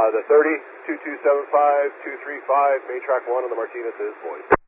The 30, 2275, 235, May track 1 on the Martinez is voice.